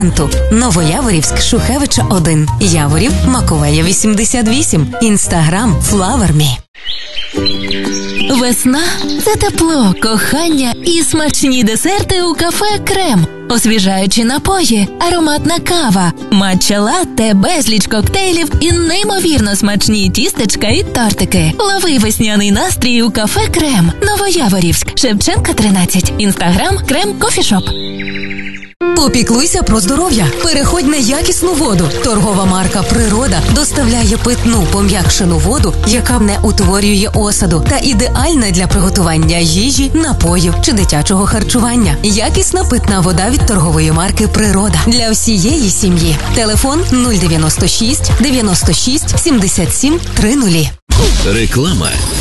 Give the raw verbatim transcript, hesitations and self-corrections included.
Новояворівськ, Шухевича один, Яворів, Маковея вісімдесят вісім, Інстаграм Флавермі. Весна – це тепло, кохання і смачні десерти у кафе «Крем». Освіжаючі напої, ароматна кава, матча-латте, безліч коктейлів і неймовірно смачні тістечка і тортики. Лови весняний настрій у кафе «Крем». Новояворівськ, Шевченка тринадцять. Інстаграм «Крем Кофішоп». Попіклуйся про здоров'я. Переходь на якісну воду. Торгова марка «Природа» доставляє питну пом'якшену воду, яка не утворює осаду та ідеальна для приготування їжі, напоїв чи дитячого харчування. Якісна питна вода від торгової марки «Природа» для всієї сім'ї. Телефон нуль дев'яносто шість дев'яносто шість сімдесят сім тридцять. Реклама.